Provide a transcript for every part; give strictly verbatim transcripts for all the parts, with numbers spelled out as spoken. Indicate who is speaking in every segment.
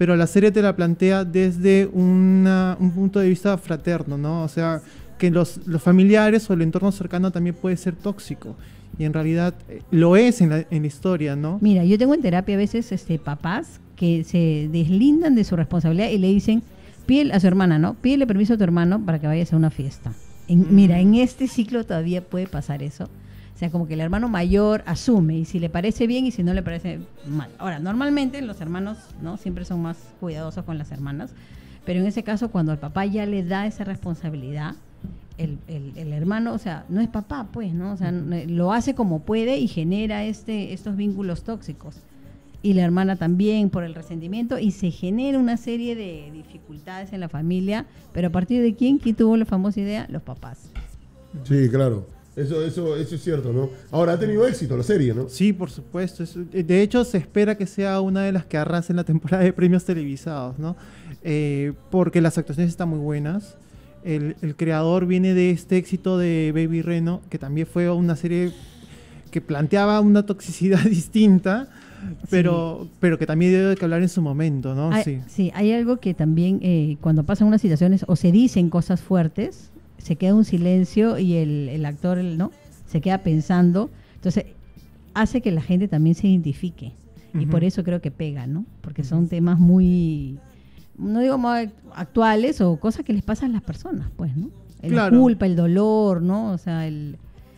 Speaker 1: pero la serie te la plantea desde una, un punto de vista fraterno, ¿no? O sea, que los, los familiares o el entorno cercano también puede ser tóxico. Y en realidad eh, lo es en la, en la historia, ¿no?
Speaker 2: Mira, yo tengo en terapia a veces este, papás que se deslindan de su responsabilidad y le dicen, pídele a su hermana, ¿no? Pídele permiso a tu hermano para que vayas a una fiesta. En, mm. Mira, en este ciclo todavía puede pasar eso. O sea, como que el hermano mayor asume y si le parece bien y si no le parece mal. Ahora, normalmente los hermanos, ¿no? Siempre son más cuidadosos con las hermanas, pero en ese caso cuando el papá ya le da esa responsabilidad, el, el, el hermano, o sea, no es papá, pues, ¿no? O sea, lo hace como puede y genera este, estos vínculos tóxicos. Y la hermana también por el resentimiento y se genera una serie de dificultades en la familia, pero a partir de quién, quién tuvo la famosa idea, los papás.
Speaker 3: Sí, claro. Eso, eso, eso es cierto, ¿no? Ahora, ha tenido éxito la serie, ¿no?
Speaker 1: Sí, por supuesto. Es, de hecho, se espera que sea una de las que arrase en la temporada de premios televisados, ¿no? Eh, porque las actuaciones están muy buenas. El, el creador viene de este éxito de Baby Reno, que también fue una serie que planteaba una toxicidad distinta, pero, sí. pero que también debe que hablar en su momento, ¿no?
Speaker 2: Hay, sí. sí, hay algo que también eh, cuando pasan unas situaciones o se dicen cosas fuertes, se queda un silencio y el, el actor ¿no? se queda pensando, entonces hace que la gente también se identifique uh-huh. y por eso creo que pega, ¿no? Porque son temas muy, no digo más actuales o cosas que les pasan a las personas, pues, ¿no? La claro. culpa, el dolor, ¿no? O sea, el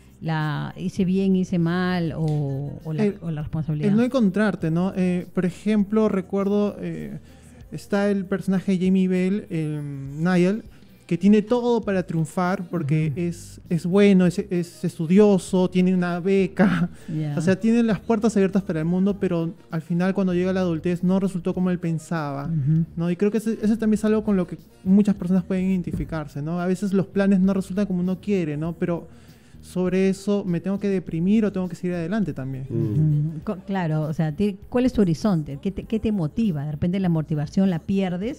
Speaker 2: la hice bien, hice mal o, o, la,
Speaker 1: el,
Speaker 2: o la responsabilidad.
Speaker 1: El no encontrarte, ¿no? Eh, por ejemplo, recuerdo, eh, está el personaje de Jamie Bell, eh, Niall, que tiene todo para triunfar porque uh-huh. es, es bueno, es, es estudioso, tiene una beca, yeah. o sea, tiene las puertas abiertas para el mundo, pero al final cuando llega a la adultez no resultó como él pensaba, uh-huh. ¿no? Y creo que ese, ese también es algo con lo que muchas personas pueden identificarse, ¿no? A veces los planes no resultan como uno quiere, ¿no? Pero sobre eso me tengo que deprimir o tengo que seguir adelante también.
Speaker 2: Uh-huh. Uh-huh. Claro, o sea, ¿cuál es tu horizonte? ¿Qué te, qué te motiva? De repente la motivación la pierdes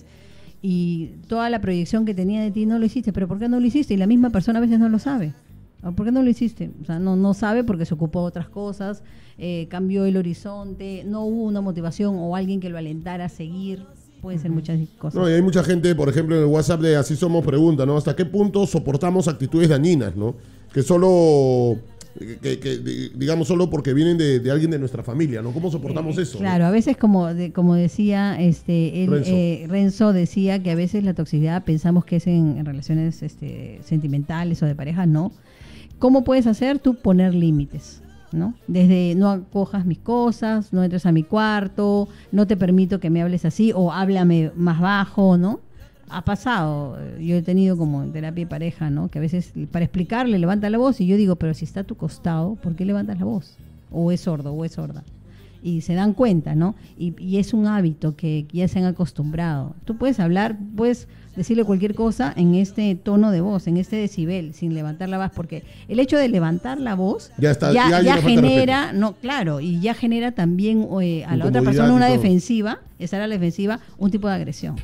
Speaker 2: y toda la proyección que tenía de ti no lo hiciste, pero ¿por qué no lo hiciste? Y la misma persona a veces no lo sabe. ¿Por qué no lo hiciste? O sea, no, no sabe porque se ocupó de otras cosas, eh, cambió el horizonte, no hubo una motivación o alguien que lo alentara a seguir. Pueden ser muchas cosas.
Speaker 3: No, y hay mucha gente, por ejemplo, en el WhatsApp de Así Somos pregunta, ¿no? ¿Hasta qué punto soportamos actitudes dañinas, ¿no? Que solo... Que, que, digamos solo porque vienen de, de alguien de nuestra familia, ¿no? ¿Cómo soportamos eh, eso?
Speaker 2: Claro,
Speaker 3: ¿no?
Speaker 2: A veces como de, como decía este él, Renzo. Eh, Renzo decía que a veces la toxicidad pensamos que es en, en relaciones este, sentimentales o de pareja, no. ¿Cómo puedes hacer tú? Poner límites, ¿no? Desde no acojas mis cosas, no entres a mi cuarto, no te permito que me hables así o háblame más bajo, ¿no? Ha pasado, yo he tenido como en terapia de pareja, ¿no? Que a veces para explicarle levanta la voz y yo digo, pero si está a tu costado, ¿por qué levantas la voz? O es sordo o es sorda. Y se dan cuenta, ¿no? Y, y es un hábito que ya se han acostumbrado. Tú puedes hablar, puedes decirle cualquier cosa en este tono de voz, en este decibel, sin levantar la voz, porque el hecho de levantar la voz ya, está, ya, ya, ya genera, no, claro, y ya genera también eh, a la otra persona una defensiva, estar a la defensiva, un tipo de agresión.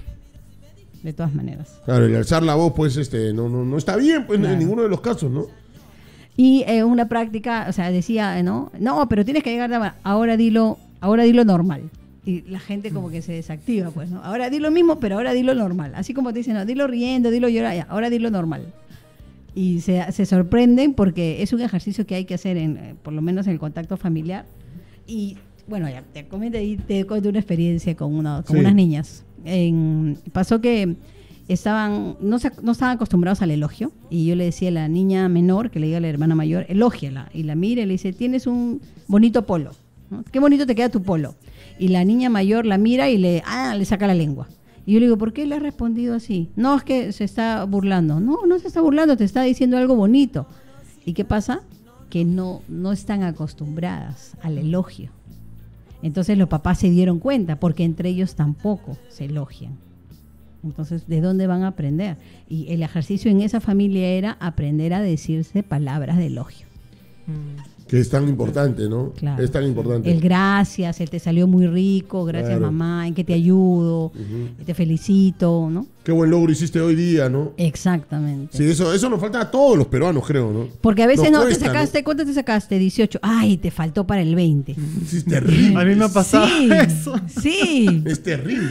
Speaker 2: De todas maneras.
Speaker 3: Claro, y alzar la voz, pues, este, no, no, no está bien, pues, claro. En ninguno de los casos, ¿no?
Speaker 2: Y eh, una práctica, o sea, decía, ¿no? No, pero tienes que llegar a, ahora dilo, ahora dilo normal. Y la gente como que se desactiva, pues, ¿no? Ahora dilo mismo, pero ahora dilo normal. Así como te dicen, no, dilo riendo, dilo llorando, ahora dilo normal. Y se, se sorprenden porque es un ejercicio que hay que hacer, en, por lo menos en el contacto familiar. Y, bueno, ya te comenté, te conté una experiencia con, una, con sí. unas niñas. En, pasó que estaban no, se, no estaban acostumbrados al elogio y yo le decía a la niña menor que le diga a la hermana mayor, elógiala, y la mira y le dice, tienes un bonito polo, ¿no? Qué bonito te queda tu polo. Y la niña mayor la mira y le, ah, le saca la lengua. Y yo le digo, ¿por qué le has respondido así? No, es que se está burlando. No, no se está burlando, te está diciendo algo bonito. ¿Y qué pasa? Que no, no están acostumbradas al elogio. Entonces los papás se dieron cuenta, porque entre ellos tampoco se elogian. Entonces, ¿de dónde van a aprender? Y el ejercicio en esa familia era aprender a decirse palabras de elogio.
Speaker 3: Que es tan importante, ¿no?
Speaker 2: Claro.
Speaker 3: Es tan importante.
Speaker 2: El gracias, el te salió muy rico, gracias claro. mamá, en que te ayudo, uh-huh. te felicito, ¿no?
Speaker 3: Qué buen logro hiciste hoy día, ¿no?
Speaker 2: Exactamente.
Speaker 3: Sí, eso, eso nos falta a todos los peruanos, creo, ¿no?
Speaker 2: Porque a veces
Speaker 3: nos
Speaker 2: no,
Speaker 3: cuesta,
Speaker 2: te sacaste,
Speaker 3: ¿no?
Speaker 2: ¿cuánto te sacaste? dieciocho. Ay, te faltó para el veinte.
Speaker 3: Sí, es terrible.
Speaker 1: A mí me ha pasado
Speaker 2: sí,
Speaker 1: eso.
Speaker 2: Sí.
Speaker 3: Es terrible.